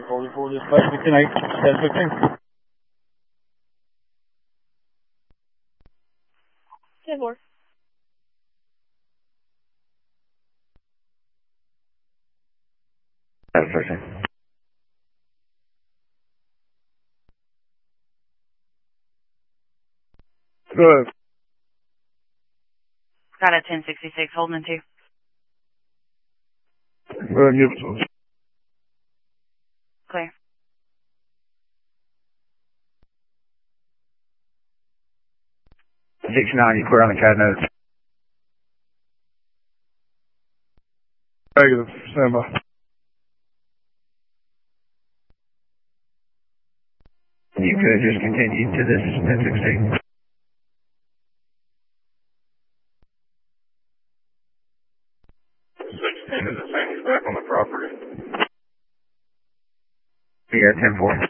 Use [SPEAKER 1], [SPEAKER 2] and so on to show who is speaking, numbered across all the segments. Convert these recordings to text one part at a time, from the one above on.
[SPEAKER 1] 44 dispatch, 10-8, 10-15.
[SPEAKER 2] 10-4.
[SPEAKER 3] That's 13.
[SPEAKER 1] Go ahead.
[SPEAKER 2] Got a 1066, holding in 2.
[SPEAKER 1] Go ahead and give it to us.
[SPEAKER 2] Clear.
[SPEAKER 3] You clear on the CAD notes.
[SPEAKER 1] Negative, stand by.
[SPEAKER 3] You could have just continued to this 1016.
[SPEAKER 1] Back on the property.
[SPEAKER 3] You got 10-4.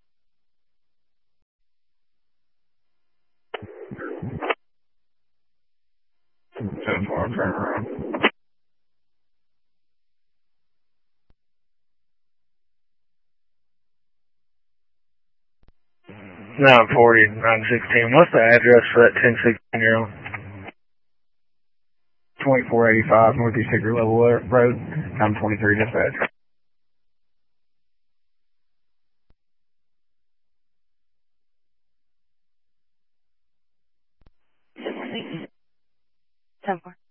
[SPEAKER 1] 10-4, turn around.
[SPEAKER 3] No, 40, 916. What's the address for that 1016 you're on? 2485 Northeast Hickory Level Road. I'm 23 dispatch.
[SPEAKER 2] Ten 4.